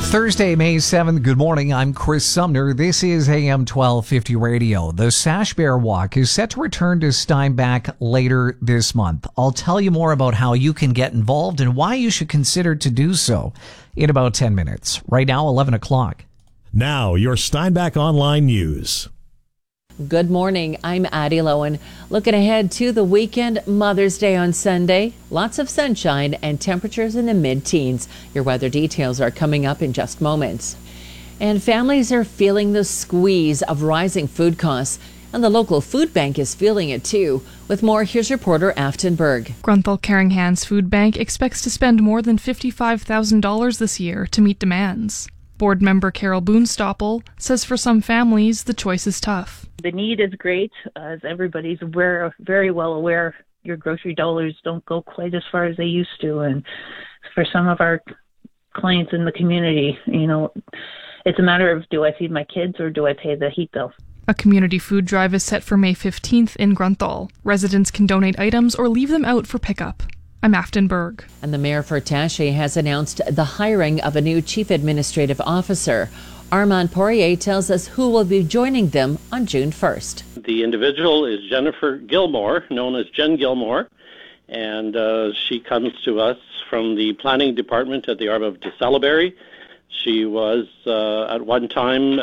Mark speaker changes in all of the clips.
Speaker 1: Thursday, May 7th. Good morning. I'm Chris Sumner. This is AM 1250 Radio. The Sash Bear Walk is set to return to Steinbach later this month. I'll tell you more about how you can get involved and why you should consider to do so in about 10 minutes. Right now, 11 o'clock.
Speaker 2: Now, your Steinbach Online News.
Speaker 3: Good morning. I'm Addie Lowen. Looking ahead to the weekend, Mother's Day on Sunday. Lots of sunshine and temperatures in the mid-teens. Your weather details are coming up in just moments. And families are feeling the squeeze of rising food costs. And the local food bank is feeling it too. With more, here's reporter Afton Berg.
Speaker 4: Grunthal Caring Hands Food Bank expects to spend more than $55,000 this year to meet demands. Board member Carol Boonstoppel says for some families, the choice is tough.
Speaker 5: The need is great, as everybody's very well aware. Your grocery dollars don't go quite as far as they used to. And for some of our clients in the community, it's a matter of, do I feed my kids or do I pay the heat bill?
Speaker 4: A community food drive is set for May 15th in Grunthal. Residents can donate items or leave them out for pickup. I'm Afton Berg.
Speaker 3: And the mayor for Taché has announced the hiring of a new chief administrative officer. Armand Poirier tells us who will be joining them on June 1st.
Speaker 6: The individual is Jennifer Gilmore, known as Jen Gilmore, and she comes to us from the planning department at the Arbor of DeSaillyberry. She was at one time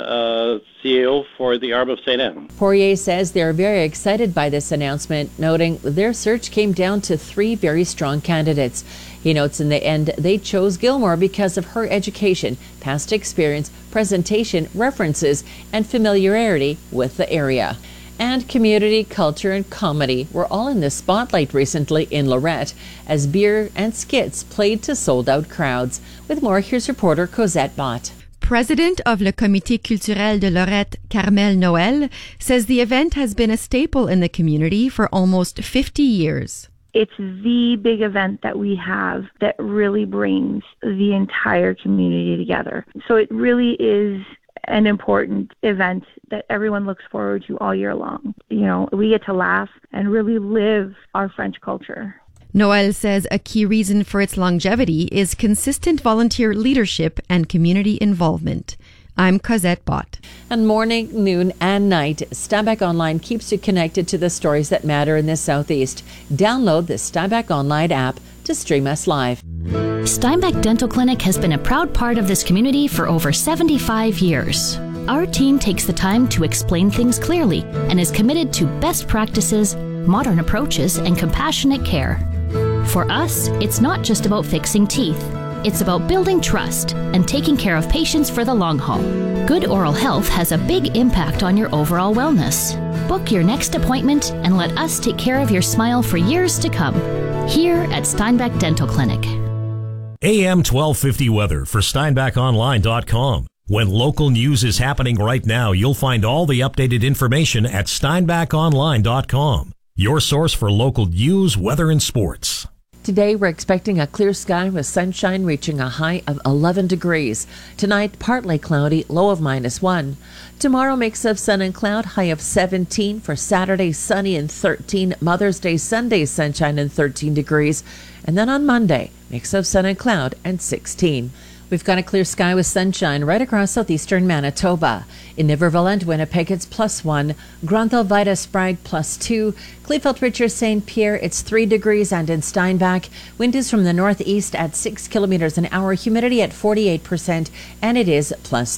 Speaker 6: CEO for the Arbor of St. Anne.
Speaker 3: Poirier says they're very excited by this announcement, noting their search came down to 3 very strong candidates. He notes in the end they chose Gilmore because of her education, past experience, presentation, references, and familiarity with the area. And community, culture, and comedy were all in the spotlight recently in Lorette as beer and skits played to sold-out crowds. With more, here's reporter Cosette Bott.
Speaker 7: President of Le Comité Culturel de Lorette, Carmel Noël, says the event has been a staple in the community for almost 50 years.
Speaker 8: It's the big event that we have that really brings the entire community together. So it really is an important event that everyone looks forward to all year long. We get to laugh and really live our French culture.
Speaker 7: Noël says a key reason for its longevity is consistent volunteer leadership and community involvement. I'm Cosette Bott.
Speaker 3: And morning, noon, and night, Steinbach Online keeps you connected to the stories that matter in the Southeast. Download the Steinbach Online app to stream us live.
Speaker 9: Steinbach Dental Clinic has been a proud part of this community for over 75 years. Our team takes the time to explain things clearly and is committed to best practices, modern approaches, and compassionate care. For us, it's not just about fixing teeth. It's about building trust and taking care of patients for the long haul. Good oral health has a big impact on your overall wellness. Book your next appointment and let us take care of your smile for years to come. Here at Steinbach Dental Clinic.
Speaker 2: AM 1250 weather for SteinbachOnline.com. When local news is happening right now, you'll find all the updated information at SteinbachOnline.com. Your source for local news, weather, and sports.
Speaker 3: Today, we're expecting a clear sky with sunshine reaching a high of 11 degrees. Tonight, partly cloudy, low of -1. Tomorrow, mix of sun and cloud, high of 17. For Saturday, sunny and 13. Mother's Day, Sunday, sunshine and 13 degrees. And then on Monday, mix of sun and cloud and 16. We've got a clear sky with sunshine right across southeastern Manitoba. In Niverville and Winnipeg, it's +1. Grunthal, Vida, Sprague, +2. Kleefeld, Richard, St. Pierre, it's 3 degrees. And in Steinbach, wind is from the northeast at 6 kilometers an hour, humidity at 48%, and it is +3.